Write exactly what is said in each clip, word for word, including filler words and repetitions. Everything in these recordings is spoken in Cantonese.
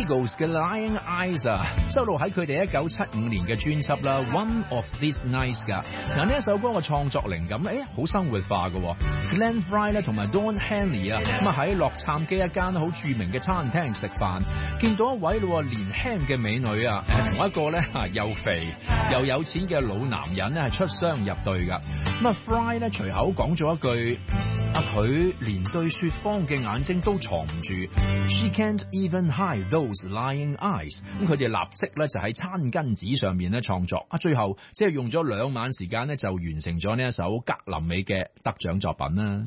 Eagles 嘅 Lying Eyes 啊，收錄喺佢哋一九七五年嘅專輯啦 One of These Nights 噶。嗱呢一首歌嘅創作靈感誒好生活化嘅 Glenn Frey 咧同埋 Don Henley 啊，咁啊喺洛杉磯一間好著名嘅餐廳食飯，見到一位咯年輕嘅美女啊，同一個咧又肥又有錢嘅老男人咧係出雙入對噶。咁啊 Frey 咧隨口講咗一句。啊！佢連對雪芳嘅眼睛都藏唔住 ，She can't even hide those lying eyes。咁佢哋立即咧就喺餐巾紙上面咧創作，啊最後即係用咗兩晚時間咧就完成咗呢一首格林美嘅得獎作品啦。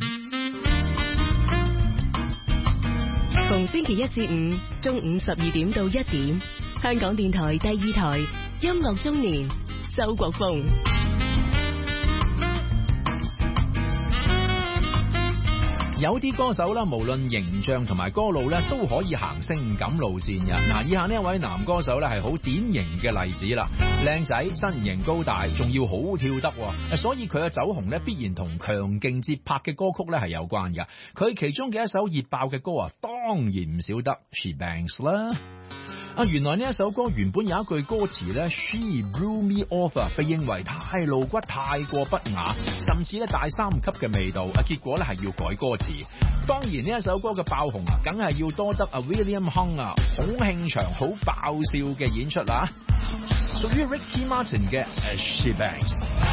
逢星期一至五中午十二點到一點，香港電台第二台音樂中年，周國峰。 有啲歌手啦，無論形象同埋歌路咧，都可以行性感路線嘅。嗱，以下呢一位男歌手咧係好典型嘅例子啦。靚仔，身形高大，仲要好跳得，所以佢嘅走紅咧必然同強勁節拍嘅歌曲咧係有關嘅。佢其中嘅一首熱爆嘅歌啊，當然唔少得 She Bangs 啦。啊，原來呢一首歌原本有一句歌詞咧 She blew me off 啊，被認為太露骨、太過不雅，甚至咧大三級嘅味道。啊，結果咧係要改歌詞。當然呢一首歌嘅爆紅啊，梗係要多得啊 William Hung 啊，好興場、好爆笑嘅演出啦。屬於 Ricky Martin 嘅 She Bangs。